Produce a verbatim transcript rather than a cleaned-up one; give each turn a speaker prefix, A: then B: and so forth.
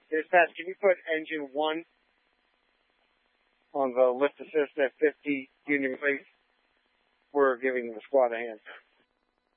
A: Dispatch, can you put engine one on the lift assist at fifty Union Place? We're giving the squad a hand.